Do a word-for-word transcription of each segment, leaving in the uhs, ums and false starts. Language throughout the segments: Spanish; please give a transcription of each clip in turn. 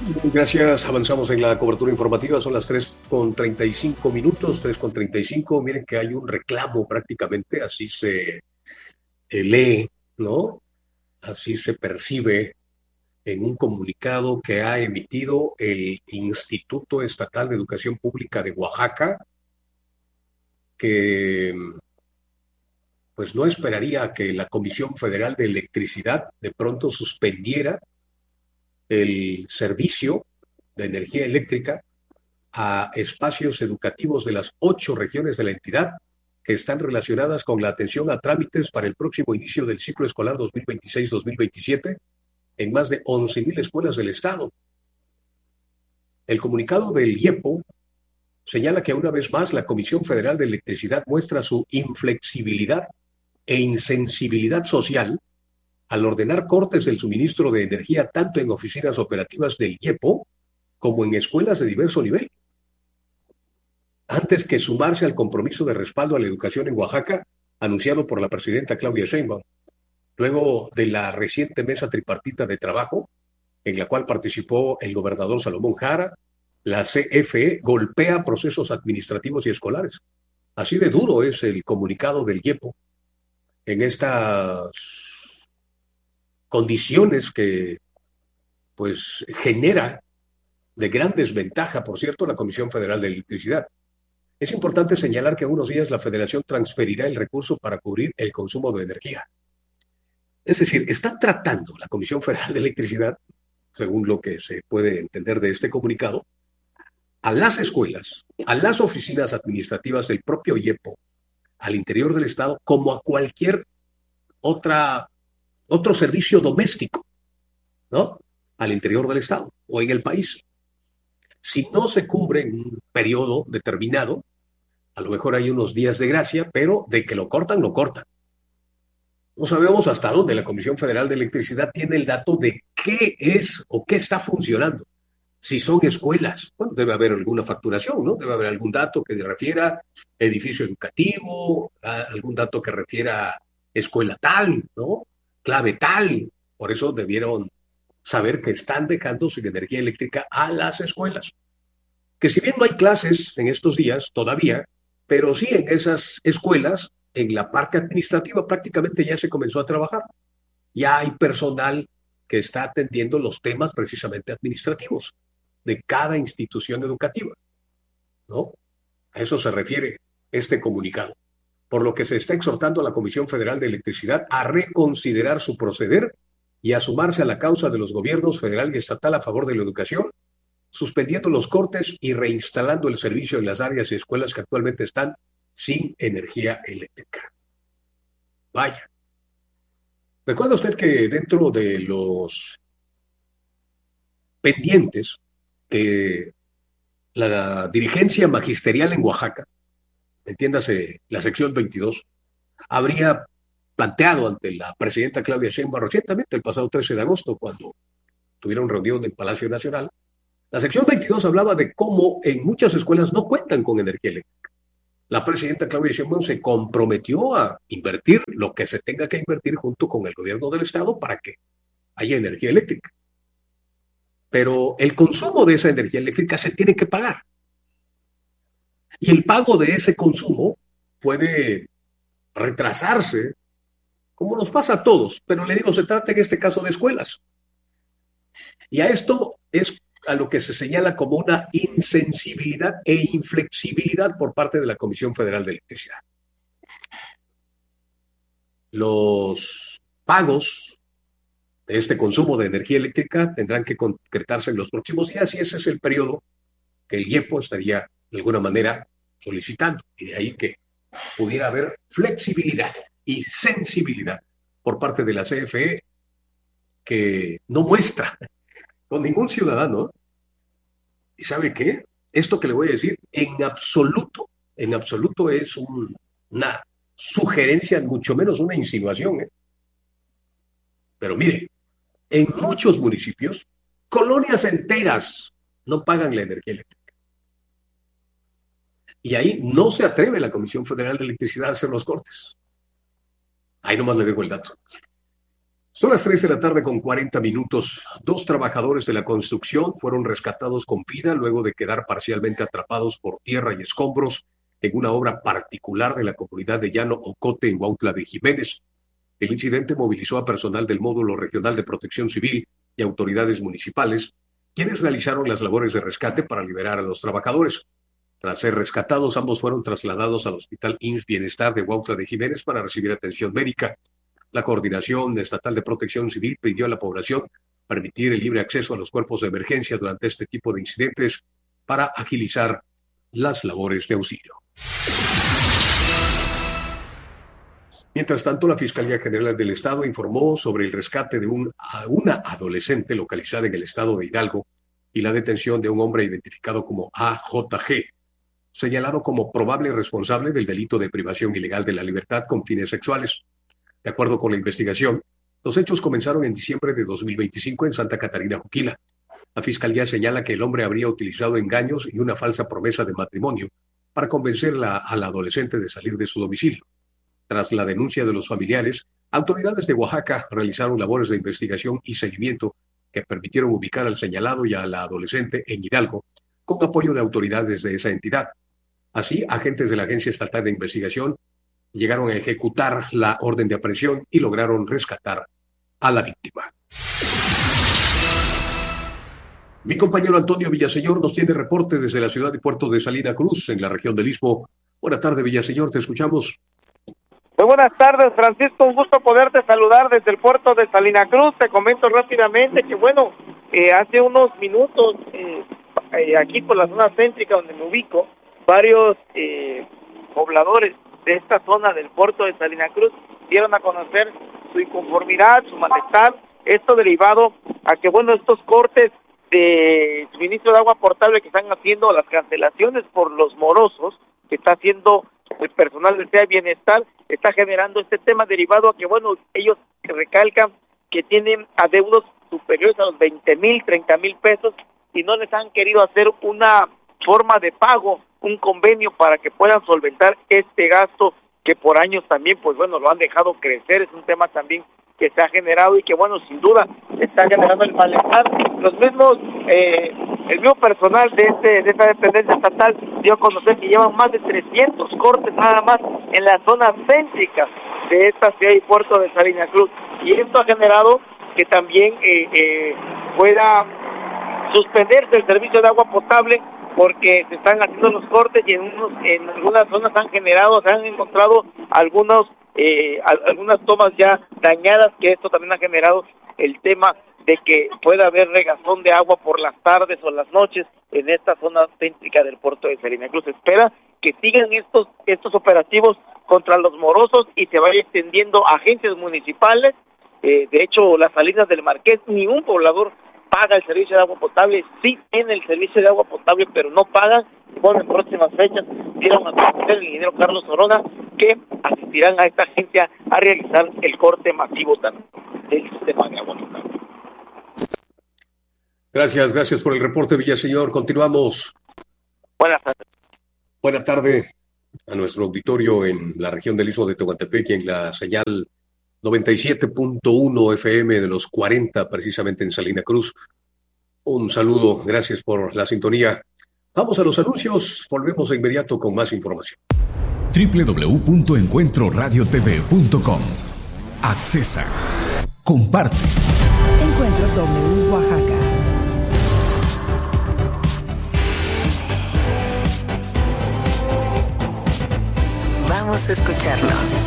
Gracias, avanzamos en la cobertura informativa, son las tres con treinta y cinco minutos, tres con treinta y cinco. Miren que hay un reclamo prácticamente, así se eh, lee, ¿no? Así se percibe en un comunicado que ha emitido el Instituto Estatal de Educación Pública de Oaxaca, que pues no esperaría que la Comisión Federal de Electricidad de pronto suspendiera el servicio de energía eléctrica a espacios educativos de las ocho regiones de la entidad que están relacionadas con la atención a trámites para el próximo inicio del ciclo escolar dos mil veintiséis dos mil veintisiete en más de once mil escuelas del Estado. El comunicado del IEPO señala que una vez más la Comisión Federal de Electricidad muestra su inflexibilidad e insensibilidad social al ordenar cortes del suministro de energía tanto en oficinas operativas del IEPO como en escuelas de diverso nivel. Antes que sumarse al compromiso de respaldo a la educación en Oaxaca, anunciado por la presidenta Claudia Sheinbaum, luego de la reciente mesa tripartita de trabajo, en la cual participó el gobernador Salomón Jara, la C F E golpea procesos administrativos y escolares. Así de duro es el comunicado del IEPO en estas condiciones que pues genera de gran desventaja, por cierto, la Comisión Federal de Electricidad. Es importante señalar que en unos días la Federación transferirá el recurso para cubrir el consumo de energía. Es decir, está tratando la Comisión Federal de Electricidad, según lo que se puede entender de este comunicado, a las escuelas, a las oficinas administrativas del propio IEPO, al interior del Estado, como a cualquier otra, otro servicio doméstico, ¿no? Al interior del Estado o en el país. Si no se cubre en un periodo determinado, a lo mejor hay unos días de gracia, pero de que lo cortan, lo cortan. No sabemos hasta dónde la Comisión Federal de Electricidad tiene el dato de qué es o qué está funcionando. Si son escuelas, bueno, debe haber alguna facturación, ¿no? Debe haber algún dato que refiera a edificio educativo, algún dato que refiera a escuela tal, ¿no? Clave tal. Por eso debieron saber que están dejando sin energía eléctrica a las escuelas. Que si bien no hay clases en estos días todavía, pero sí en esas escuelas, en la parte administrativa prácticamente ya se comenzó a trabajar. Ya hay personal que está atendiendo los temas precisamente administrativos de cada institución educativa, ¿no? A eso se refiere este comunicado. Por lo que se está exhortando a la Comisión Federal de Electricidad a reconsiderar su proceder y a sumarse a la causa de los gobiernos federal y estatal a favor de la educación, suspendiendo los cortes y reinstalando el servicio en las áreas y escuelas que actualmente están sin energía eléctrica. Vaya. ¿Recuerda usted que dentro de los pendientes que la dirigencia magisterial en Oaxaca, entiéndase la sección veintidós, habría planteado ante la presidenta Claudia Sheinbaum recientemente, el pasado trece de agosto, cuando tuvieron reunión en Palacio Nacional, la sección veintidós hablaba de cómo en muchas escuelas no cuentan con energía eléctrica. La presidenta Claudia Sheinbaum se comprometió a invertir lo que se tenga que invertir junto con el gobierno del Estado para que haya energía eléctrica. Pero el consumo de esa energía eléctrica se tiene que pagar. Y el pago de ese consumo puede retrasarse, como nos pasa a todos, pero le digo, se trata en este caso de escuelas. Y a esto es a lo que se señala como una insensibilidad e inflexibilidad por parte de la Comisión Federal de Electricidad. Los pagos de este consumo de energía eléctrica tendrán que concretarse en los próximos días y ese es el periodo que el IEPO estaría de alguna manera solicitando. Y de ahí que pudiera haber flexibilidad y sensibilidad por parte de la C F E que no muestra con ningún ciudadano. ¿Y sabe qué? Esto que le voy a decir, en absoluto, en absoluto es un, una sugerencia, mucho menos una insinuación. ¿eh? Pero mire, en muchos municipios, colonias enteras no pagan la energía eléctrica. Y ahí no se atreve la Comisión Federal de Electricidad a hacer los cortes. Ahí nomás le dejo el dato. Son las tres de la tarde con cuarenta minutos. Dos trabajadores de la construcción fueron rescatados con vida luego de quedar parcialmente atrapados por tierra y escombros en una obra particular de la comunidad de Llano Ocote en Huautla de Jiménez. El incidente movilizó a personal del Módulo Regional de Protección Civil y autoridades municipales, quienes realizaron las labores de rescate para liberar a los trabajadores. Tras ser rescatados, ambos fueron trasladados al Hospital I M S S Bienestar de Huautla de Jiménez para recibir atención médica. La Coordinación Estatal de Protección Civil pidió a la población permitir el libre acceso a los cuerpos de emergencia durante este tipo de incidentes para agilizar las labores de auxilio. Mientras tanto, la Fiscalía General del Estado informó sobre el rescate de un, una adolescente localizada en el estado de Hidalgo y la detención de un hombre identificado como A J G, señalado como probable responsable del delito de privación ilegal de la libertad con fines sexuales. De acuerdo con la investigación, los hechos comenzaron en diciembre de dos mil veinticinco en Santa Catarina, Juquila. La Fiscalía señala que el hombre habría utilizado engaños y una falsa promesa de matrimonio para convencer a la adolescente de salir de su domicilio. Tras la denuncia de los familiares, autoridades de Oaxaca realizaron labores de investigación y seguimiento que permitieron ubicar al señalado y a la adolescente en Hidalgo, con apoyo de autoridades de esa entidad. Así, agentes de la Agencia Estatal de Investigación llegaron a ejecutar la orden de aprehensión y lograron rescatar a la víctima. Mi compañero Antonio Villaseñor nos tiene reporte desde la ciudad y puerto de Salina Cruz, en la región del Istmo. Buenas tardes, Villaseñor, te escuchamos. Muy buenas tardes, Francisco, un gusto poderte saludar desde el puerto de Salina Cruz. Te comento rápidamente que, bueno, eh, hace unos minutos, eh, eh, aquí por la zona céntrica donde me ubico, varios eh, pobladores de esta zona del puerto de Salina Cruz dieron a conocer su inconformidad, su malestar, esto derivado a que, bueno, estos cortes de suministro de agua potable que están haciendo, las cancelaciones por los morosos que está haciendo el personal del C E A Bienestar, está generando este tema derivado a que, bueno, ellos recalcan que tienen adeudos superiores a los veinte mil, treinta mil pesos y no les han querido hacer una forma de pago, un convenio para que puedan solventar este gasto que por años también, pues bueno, lo han dejado crecer. Es un tema también que se ha generado y que, bueno, sin duda está generando el malestar. Los mismos, eh, el mismo personal de este de esta dependencia estatal dio a conocer que llevan más de trescientos cortes nada más en la zona céntrica de esta ciudad y puerto de Salina Cruz. Y esto ha generado que también eh, eh, pueda suspenderse el servicio de agua potable porque se están haciendo los cortes y en unos en algunas zonas han generado, se han encontrado algunos eh, algunas tomas ya dañadas, que esto también ha generado el tema de que pueda haber regazón de agua por las tardes o las noches en esta zona céntrica del puerto de Salina Cruz. Se espera que sigan estos estos operativos contra los morosos y se vaya extendiendo a agencias municipales. Eh, de hecho, las Salinas del Marqués, ni un poblador paga el servicio de agua potable, sí tiene el servicio de agua potable, pero no pagan. Bueno, en próximas fechas dieron a conocer el ingeniero Carlos Orona que asistirán a esta agencia a realizar el corte masivo también del sistema de agua potable. Gracias, gracias por el reporte, Villaseñor. Continuamos. Buenas tardes. Buenas tardes a nuestro auditorio en la región del Istmo de Tehuantepec y en la señal noventa y siete punto uno F M de los cuarenta, precisamente en Salina Cruz. Un saludo, gracias por la sintonía. Vamos a los anuncios, volvemos de inmediato con más información. doble u doble u doble u punto encuentro radio t v punto com. Accesa. Comparte. Encuentro W Oaxaca. Vamos a escucharnos.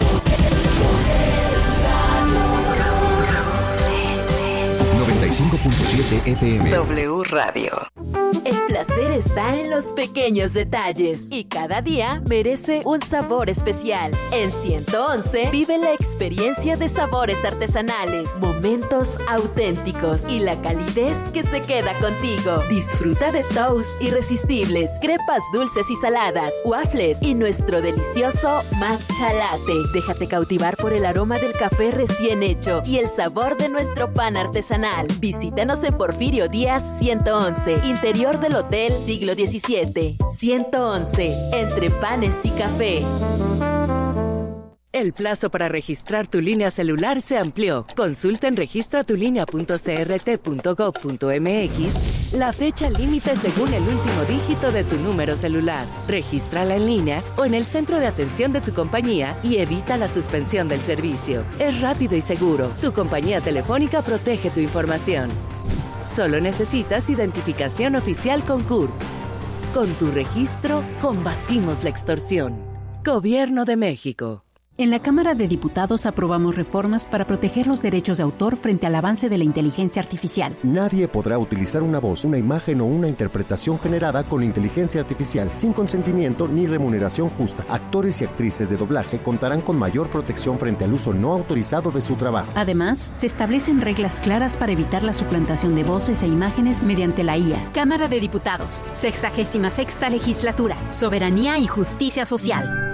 noventa y cinco punto siete F M. W Radio. El placer está en los pequeños detalles y cada día merece un sabor especial. En ciento once vive la experiencia de sabores artesanales, momentos auténticos y la calidez que se queda contigo. Disfruta de toast irresistibles, crepas dulces y saladas, waffles y nuestro delicioso matcha latte. Déjate cautivar por el aroma del café recién hecho y el sabor de nuestro pan artesanal. Visítanos en Porfirio Díaz ciento once, interior del Hotel Siglo diecisiete. ciento once, entre panes y café. El plazo para registrar tu línea celular se amplió. Consulta en registra tu línea punto c r t punto gov punto m x la fecha límite según el último dígito de tu número celular. Regístrala en línea o en el centro de atención de tu compañía y evita la suspensión del servicio. Es rápido y seguro. Tu compañía telefónica protege tu información. Solo necesitas identificación oficial con C U R P. Con tu registro, combatimos la extorsión. Gobierno de México. En la Cámara de Diputados aprobamos reformas para proteger los derechos de autor frente al avance de la inteligencia artificial. Nadie podrá utilizar una voz, una imagen o una interpretación generada con inteligencia artificial sin consentimiento ni remuneración justa. Actores y actrices de doblaje contarán con mayor protección frente al uso no autorizado de su trabajo. Además, se establecen reglas claras para evitar la suplantación de voces e imágenes mediante la I A. Cámara de Diputados, sexagésima sexta legislatura, soberanía y justicia social.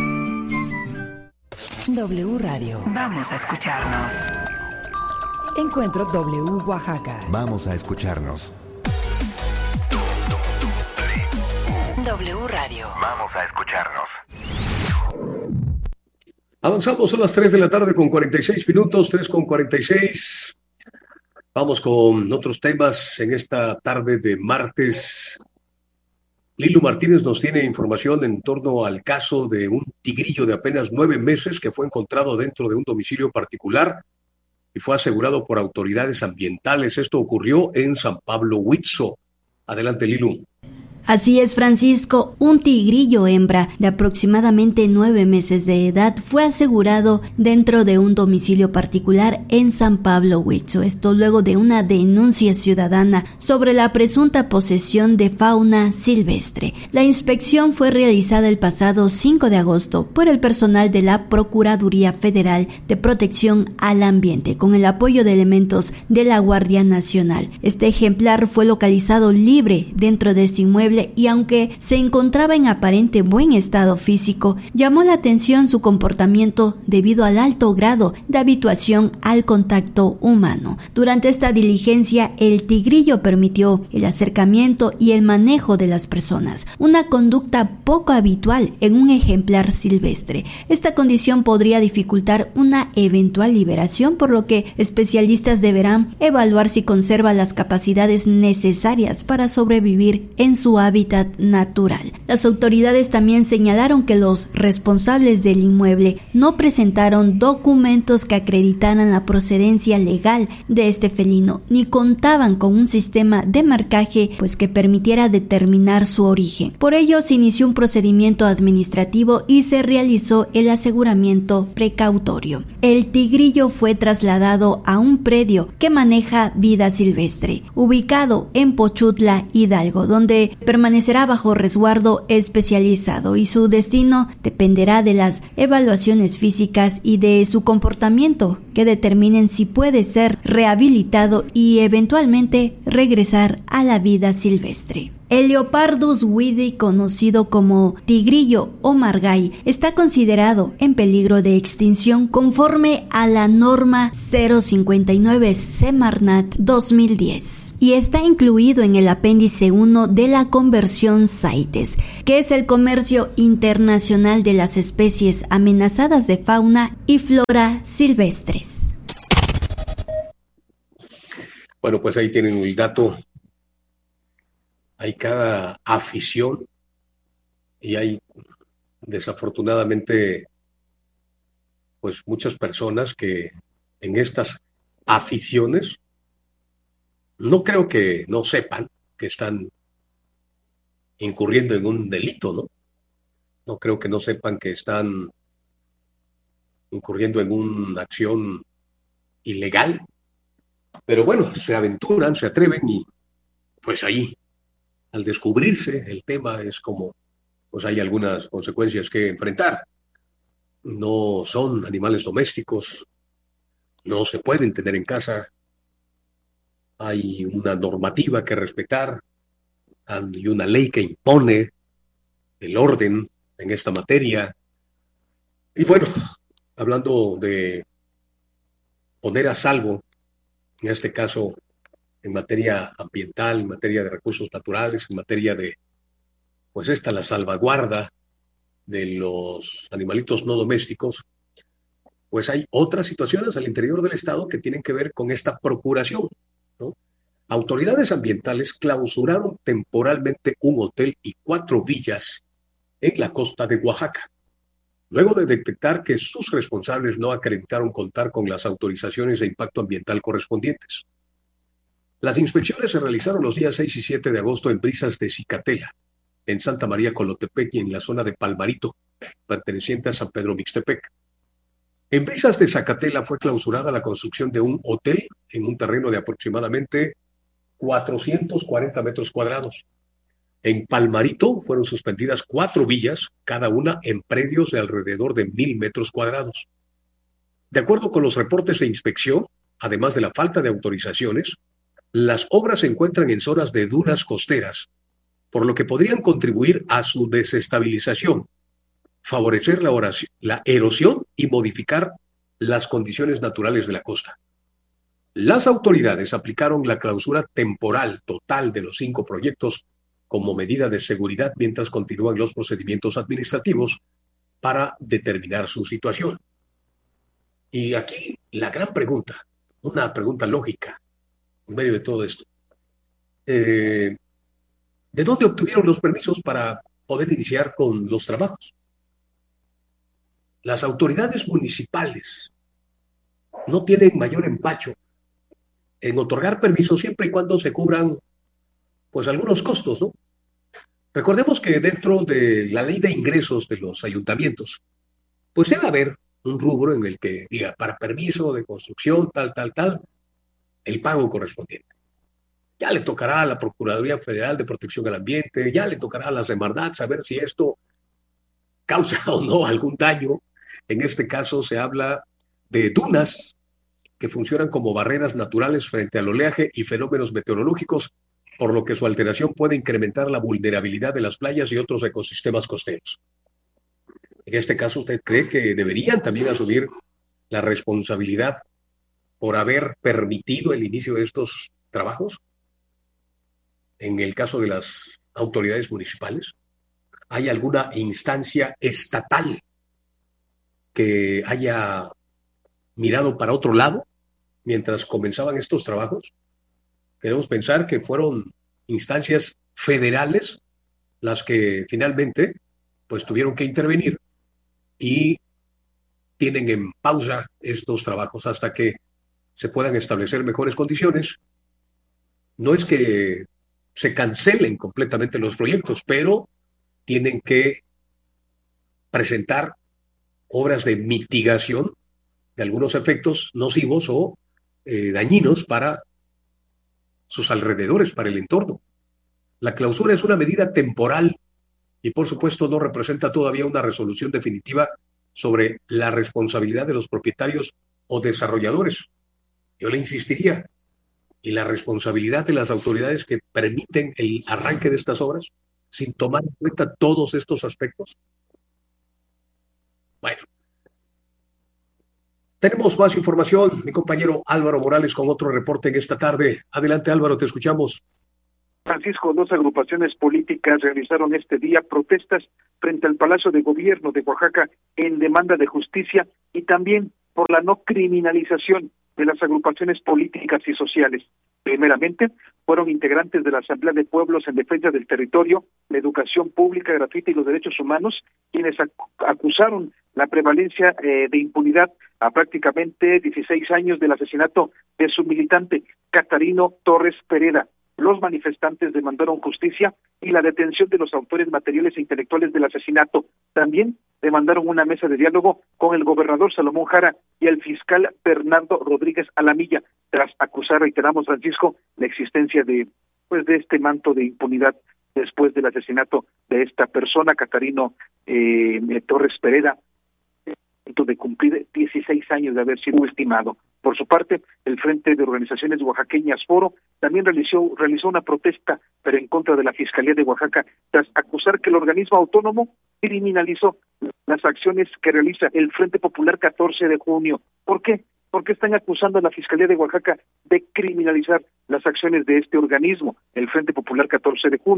W Radio. Vamos a escucharnos. Encuentro W Oaxaca. Vamos a escucharnos. W Radio. Vamos a escucharnos. Avanzamos, son las tres de la tarde con cuarenta y seis minutos, tres con cuarenta y seis. Vamos con otros temas en esta tarde de martes. Lilu Martínez nos tiene información en torno al caso de un tigrillo de apenas nueve meses que fue encontrado dentro de un domicilio particular y fue asegurado por autoridades ambientales. Esto ocurrió en San Pablo Huizo. Adelante, Lilu. Así es, Francisco, un tigrillo hembra de aproximadamente nueve meses de edad fue asegurado dentro de un domicilio particular en San Pablo Huizo. Esto luego de una denuncia ciudadana sobre la presunta posesión de fauna silvestre. La inspección fue realizada el pasado cinco de agosto por el personal de la Procuraduría Federal de Protección al Ambiente con el apoyo de elementos de la Guardia Nacional. Este ejemplar fue localizado libre dentro de este inmueble y aunque se encontraba en aparente buen estado físico, llamó la atención su comportamiento debido al alto grado de habituación al contacto humano. Durante esta diligencia, el tigrillo permitió el acercamiento y el manejo de las personas, una conducta poco habitual en un ejemplar silvestre. Esta condición podría dificultar una eventual liberación, por lo que especialistas deberán evaluar si conserva las capacidades necesarias para sobrevivir en su hábitat natural. Las autoridades también señalaron que los responsables del inmueble no presentaron documentos que acreditaran la procedencia legal de este felino, ni contaban con un sistema de marcaje pues que permitiera determinar su origen. Por ello se inició un procedimiento administrativo y se realizó el aseguramiento precautorio. El tigrillo fue trasladado a un predio que maneja vida silvestre, ubicado en Pochutla, Hidalgo, donde permanecerá bajo resguardo especializado y su destino dependerá de las evaluaciones físicas y de su comportamiento que determinen si puede ser rehabilitado y eventualmente regresar a la vida silvestre. El Leopardus widi, conocido como tigrillo o margay, está considerado en peligro de extinción conforme a la norma cero cincuenta y nueve Semarnat dos mil diez y está incluido en el apéndice uno de la Convención CITES, que es el comercio internacional de las especies amenazadas de fauna y flora silvestres. Bueno, pues ahí tienen el dato. Hay cada afición y hay desafortunadamente pues muchas personas que en estas aficiones no creo que no sepan que están incurriendo en un delito, ¿no? No creo que no sepan que están incurriendo en una acción ilegal, pero bueno, se aventuran, se atreven y pues ahí al descubrirse el tema es como, pues hay algunas consecuencias que enfrentar. No son animales domésticos, no se pueden tener en casa, hay una normativa que respetar, hay una ley que impone el orden en esta materia. Y bueno, hablando de poner a salvo, en este caso, en materia ambiental, en materia de recursos naturales, en materia de, pues esta, la salvaguarda de los animalitos no domésticos, pues hay otras situaciones al interior del Estado que tienen que ver con esta procuración, ¿no? Autoridades ambientales clausuraron temporalmente un hotel y cuatro villas en la costa de Oaxaca, luego de detectar que sus responsables no acreditaron contar con las autorizaciones de impacto ambiental correspondientes. Las inspecciones se realizaron los días seis y siete de agosto en Brisas de Cicatela, en Santa María Colotepec y en la zona de Palmarito, perteneciente a San Pedro Mixtepec. En Brisas de Zacatela fue clausurada la construcción de un hotel en un terreno de aproximadamente cuatrocientos cuarenta metros cuadrados. En Palmarito fueron suspendidas cuatro villas, cada una en predios de alrededor de mil metros cuadrados. De acuerdo con los reportes de inspección, además de la falta de autorizaciones, las obras se encuentran en zonas de dunas costeras, por lo que podrían contribuir a su desestabilización, favorecer la, oración, la erosión y modificar las condiciones naturales de la costa. Las autoridades aplicaron la clausura temporal total de los cinco proyectos como medida de seguridad mientras continúan los procedimientos administrativos para determinar su situación. Y aquí la gran pregunta, una pregunta lógica en medio de todo esto. Eh, ¿De dónde obtuvieron los permisos para poder iniciar con los trabajos? Las autoridades municipales no tienen mayor empacho en otorgar permisos siempre y cuando se cubran pues algunos costos, ¿no? Recordemos que dentro de la ley de ingresos de los ayuntamientos, pues debe haber un rubro en el que diga, para permiso de construcción, tal, tal, tal, el pago correspondiente. Ya le tocará a la Procuraduría Federal de Protección al Ambiente, ya le tocará a la Semarnat saber si esto causa o no algún daño. En este caso se habla de dunas que funcionan como barreras naturales frente al oleaje y fenómenos meteorológicos, por lo que su alteración puede incrementar la vulnerabilidad de las playas y otros ecosistemas costeros. En este caso, ¿usted cree que deberían también asumir la responsabilidad por haber permitido el inicio de estos trabajos? En el caso de las autoridades municipales, ¿hay alguna instancia estatal que haya mirado para otro lado mientras comenzaban estos trabajos? Queremos pensar que fueron instancias federales las que finalmente pues tuvieron que intervenir y tienen en pausa estos trabajos hasta que se puedan establecer mejores condiciones. No es que se cancelen completamente los proyectos, pero tienen que presentar obras de mitigación de algunos efectos nocivos o eh, dañinos para sus alrededores, para el entorno. La clausura es una medida temporal y, por supuesto, no representa todavía una resolución definitiva sobre la responsabilidad de los propietarios o desarrolladores. Yo le insistiría, ¿y la responsabilidad de las autoridades que permiten el arranque de estas obras sin tomar en cuenta todos estos aspectos? Bueno, tenemos más información. Mi compañero Álvaro Morales con otro reporte en esta tarde. Adelante, Álvaro, te escuchamos. Francisco, dos agrupaciones políticas realizaron este día protestas frente al Palacio de Gobierno de Oaxaca en demanda de justicia y también por la no criminalización de las agrupaciones políticas y sociales. Primeramente, fueron integrantes de la Asamblea de Pueblos en Defensa del Territorio, la Educación Pública Gratuita y los Derechos Humanos, quienes ac- acusaron la prevalencia eh, de impunidad a prácticamente dieciséis años del asesinato de su militante, Catarino Torres Pereda. Los manifestantes demandaron justicia y la detención de los autores materiales e intelectuales del asesinato. También demandaron una mesa de diálogo con el gobernador Salomón Jara y el fiscal Bernardo Rodríguez Alamilla, tras acusar, reiteramos, Francisco, la existencia de pues de este manto de impunidad después del asesinato de esta persona, Catarino eh, Torres Pereda, de cumplir dieciséis años de haber sido ultimado. Por su parte, el Frente de Organizaciones Oaxaqueñas Foro también realizó, realizó una protesta, pero en contra de la Fiscalía de Oaxaca, tras acusar que el organismo autónomo criminalizó las acciones que realiza el Frente Popular catorce de junio. ¿Por qué? Porque están acusando a la Fiscalía de Oaxaca de criminalizar las acciones de este organismo, el Frente Popular catorce de junio.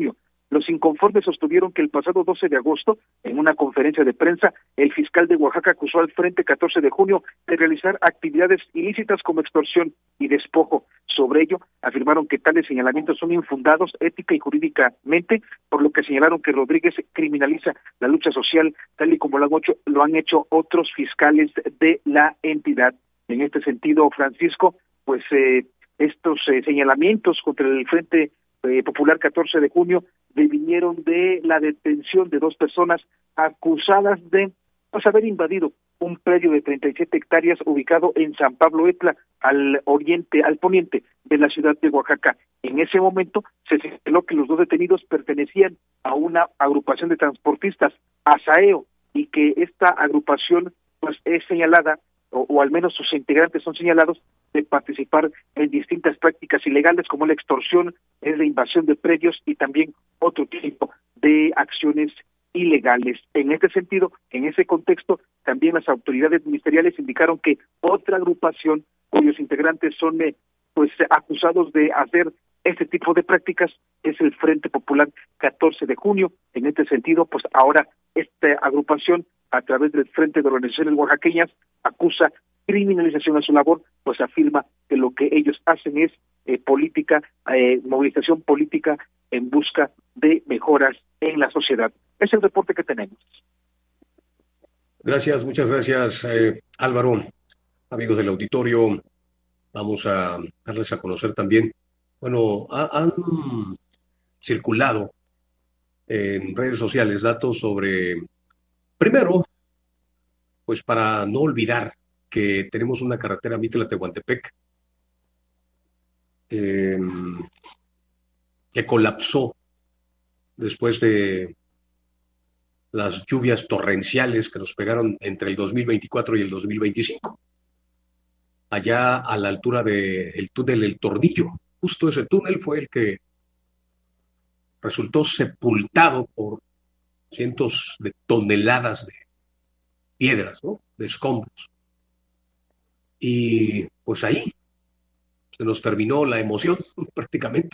Los inconformes sostuvieron que el pasado doce de agosto, en una conferencia de prensa, el fiscal de Oaxaca acusó al Frente catorce de junio de realizar actividades ilícitas como extorsión y despojo. Sobre ello, afirmaron que tales señalamientos son infundados ética y jurídicamente, por lo que señalaron que Rodríguez criminaliza la lucha social, tal y como lo han hecho, lo han hecho otros fiscales de la entidad. En este sentido, Francisco, pues eh, estos eh, señalamientos contra el Frente eh, Popular catorce de junio vinieron de la detención de dos personas acusadas de pues, haber invadido un predio de treinta y siete hectáreas ubicado en San Pablo Etla, al oriente, al poniente de la ciudad de Oaxaca. En ese momento se señaló que los dos detenidos pertenecían a una agrupación de transportistas, Asaeo, y que esta agrupación pues es señalada, o, o al menos sus integrantes son señalados, de participar en distintas prácticas ilegales como la extorsión, es la invasión de predios y también otro tipo de acciones ilegales. En este sentido, en ese contexto, también las autoridades ministeriales indicaron que otra agrupación cuyos integrantes son eh, pues acusados de hacer este tipo de prácticas es el Frente Popular catorce de junio. En este sentido, pues ahora esta agrupación, a través del Frente de Organizaciones Oaxaqueñas, acusa criminalización a su labor, pues afirma que lo que ellos hacen es eh, política, eh, movilización política en busca de mejoras en la sociedad. Es el reporte que tenemos. Gracias, muchas gracias, eh, Álvaro. Amigos del auditorio, vamos a darles a conocer también, bueno, ha, han circulado en redes sociales datos sobre, primero, pues para no olvidar que tenemos una carretera Mitla-Tehuantepec eh, que colapsó después de las lluvias torrenciales que nos pegaron entre el dos mil veinticuatro y el dos mil veinticinco. Allá a la altura del túnel El Tornillo. Justo ese túnel fue el que resultó sepultado por cientos de toneladas de piedras, ¿no? De escombros. Y pues ahí se nos terminó la emoción prácticamente.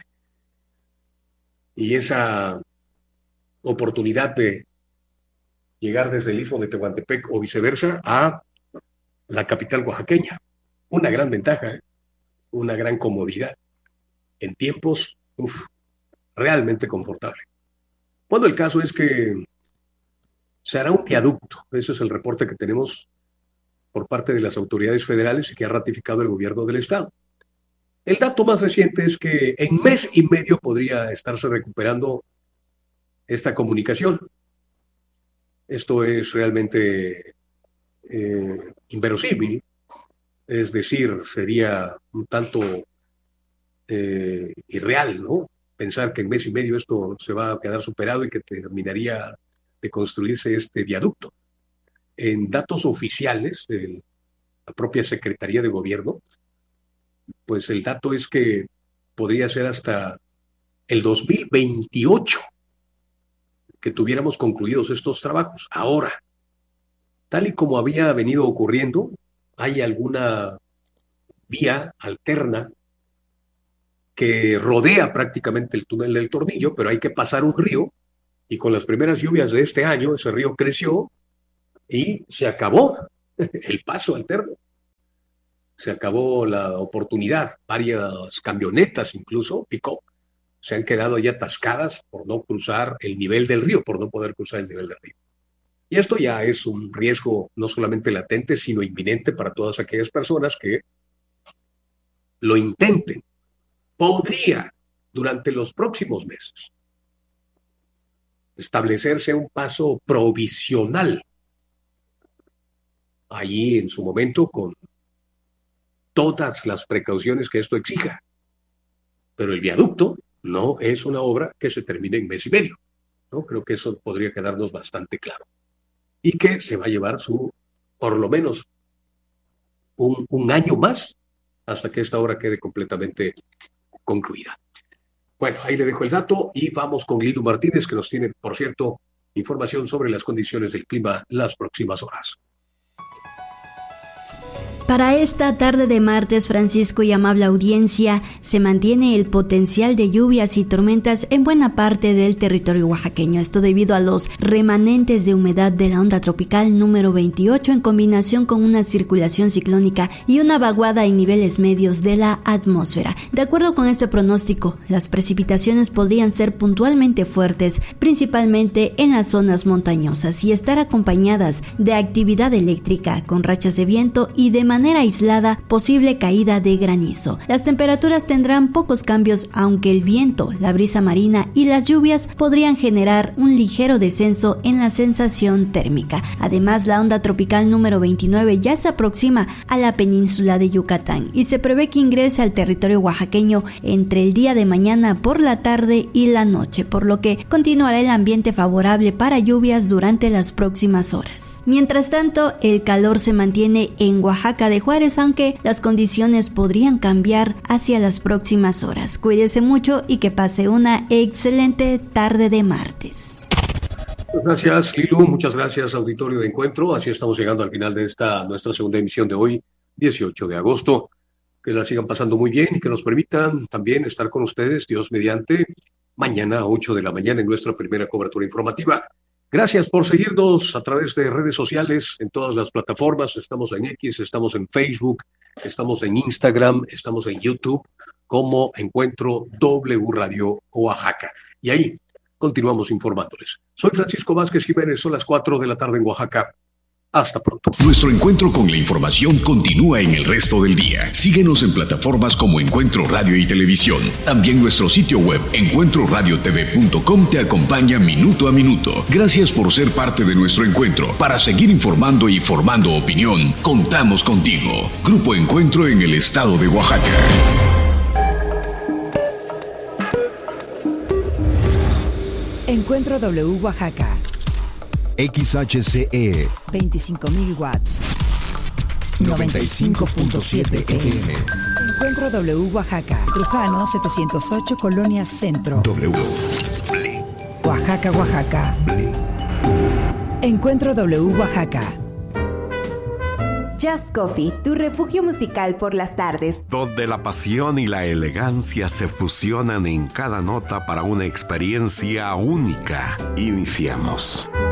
Y esa oportunidad de llegar desde el Istmo de Tehuantepec o viceversa a la capital oaxaqueña. Una gran ventaja, ¿eh? Una gran comodidad. En tiempos, uf, realmente confortable. Bueno, el caso es que se hará un viaducto. Ese es el reporte que tenemos por parte de las autoridades federales y que ha ratificado el gobierno del estado. El dato más reciente es que en mes y medio podría estarse recuperando esta comunicación. Esto es realmente eh, inverosímil, es decir, sería un tanto eh, irreal, ¿no? Pensar que en mes y medio esto se va a quedar superado y que terminaría de construirse este viaducto. En datos oficiales de la propia Secretaría de Gobierno, pues el dato es que podría ser hasta el dos mil veintiocho que tuviéramos concluidos estos trabajos. Ahora, tal y como había venido ocurriendo, hay alguna vía alterna que rodea prácticamente el túnel del Tornillo, pero hay que pasar un río, y con las primeras lluvias de este año ese río creció y se acabó el paso alterno. Se acabó la oportunidad. Varias camionetas, incluso pick-up, se han quedado ya atascadas por no cruzar el nivel del río, por no poder cruzar el nivel del río. Y esto ya es un riesgo no solamente latente, sino inminente para todas aquellas personas que lo intenten. Podría, durante los próximos meses, establecerse un paso provisional allí en su momento con todas las precauciones que esto exija. Pero el viaducto no es una obra que se termine en mes y medio, ¿no? Creo que eso podría quedarnos bastante claro. Y que se va a llevar su, por lo menos, un, un año más hasta que esta obra quede completamente concluida. Bueno, ahí le dejo el dato y vamos con Lilu Martínez, que nos tiene, por cierto, información sobre las condiciones del clima las próximas horas. Para esta tarde de martes, Francisco y amable audiencia, se mantiene el potencial de lluvias y tormentas en buena parte del territorio oaxaqueño. Esto debido a los remanentes de humedad de la onda tropical número veintiocho en combinación con una circulación ciclónica y una vaguada en niveles medios de la atmósfera. De acuerdo con este pronóstico, las precipitaciones podrían ser puntualmente fuertes, principalmente en las zonas montañosas, y estar acompañadas de actividad eléctrica con rachas de viento y de manera aislada posible caída de granizo. Las temperaturas tendrán pocos cambios, aunque el viento, la brisa marina y las lluvias podrían generar un ligero descenso en la sensación térmica. Además, la onda tropical número veintinueve ya se aproxima a la península de Yucatán y se prevé que ingrese al territorio oaxaqueño entre el día de mañana por la tarde y la noche, por lo que continuará el ambiente favorable para lluvias durante las próximas horas. Mientras tanto, el calor se mantiene en Oaxaca de Juárez, aunque las condiciones podrían cambiar hacia las próximas horas. Cuídese mucho y que pase una excelente tarde de martes. Gracias, Lilu. Muchas gracias, auditorio de Encuentro. Así estamos llegando al final de esta nuestra segunda emisión de hoy, dieciocho de agosto. Que la sigan pasando muy bien y que nos permitan también estar con ustedes, Dios mediante, mañana a ocho de la mañana en nuestra primera cobertura informativa. Gracias por seguirnos a través de redes sociales en todas las plataformas. Estamos en X, estamos en Facebook, estamos en Instagram, estamos en YouTube como Encuentro W Radio Oaxaca. Y ahí continuamos informándoles. Soy Francisco Vázquez Jiménez, son las cuatro de la tarde en Oaxaca. Hasta pronto. Nuestro encuentro con la información continúa en el resto del día. Síguenos en plataformas como Encuentro Radio y Televisión. También nuestro sitio web encuentro radio t v punto com te acompaña minuto a minuto. Gracias por ser parte de nuestro encuentro. Para seguir informando y formando opinión, contamos contigo. Grupo Encuentro en el estado de Oaxaca. Encuentro W Oaxaca. X H C E veinticinco mil watts. noventa y cinco punto siete F M. Encuentro W Oaxaca. Trujano setecientos ocho, Colonia Centro. W. Oaxaca, Oaxaca. Encuentro W Oaxaca. Jazz Coffee, tu refugio musical por las tardes. Donde la pasión y la elegancia se fusionan en cada nota para una experiencia única. Iniciamos.